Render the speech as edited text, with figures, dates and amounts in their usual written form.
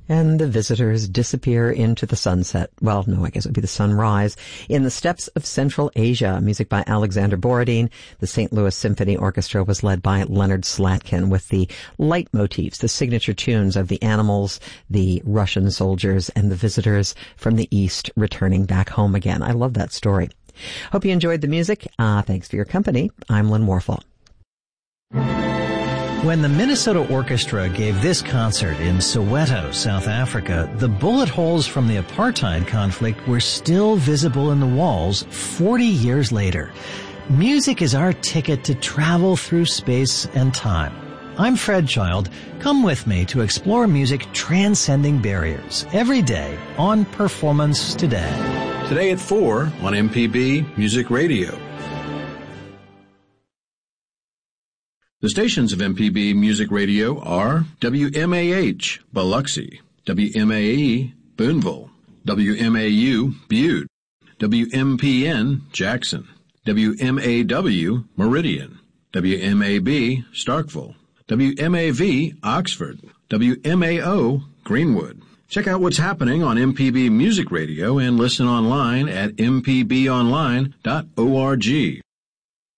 And the visitors disappear into the sunset. Well, no, I guess it would be the sunrise. In the steppes of Central Asia, music by Alexander Borodin. The St. Louis Symphony Orchestra was led by Leonard Slatkin with the leitmotifs, the signature tunes of the animals, the Russian soldiers, and the visitors from the East returning back home again. I love that story. Hope you enjoyed the music. Thanks for your company. I'm Lynn Warfel. When the Minnesota Orchestra gave this concert in Soweto, South Africa, the bullet holes from the apartheid conflict were still visible in the walls 40 years later. Music is our ticket to travel through space and time. I'm Fred Child. Come with me to explore music transcending barriers every day on Performance Today. Today at 4 on MPB Music Radio. The stations of MPB Music Radio are WMAH, Biloxi, WMAE, Boonville, WMAU, Butte, WMPN, Jackson, WMAW, Meridian, WMAB, Starkville, WMAV, Oxford, WMAO, Greenwood. Check out what's happening on MPB Music Radio and listen online at mpbonline.org.